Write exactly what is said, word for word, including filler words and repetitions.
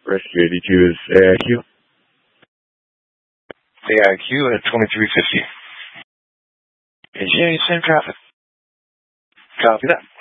Rescue eighty-two is A I Q. A I Q at twenty-three fifty. Yeah, same traffic. Copy that.